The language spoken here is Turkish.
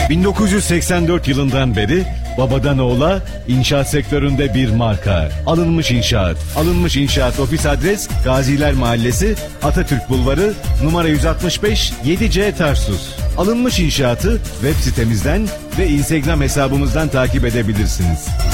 1984 yılından beri babadan oğula inşaat sektöründe bir marka. Alınmış İnşaat. Alınmış İnşaat ofis adres Gaziler Mahallesi, Atatürk Bulvarı, numara 165 7C Tarsus. Alınmış İnşaat'ı web sitemizden ve Instagram hesabımızdan takip edebilirsiniz.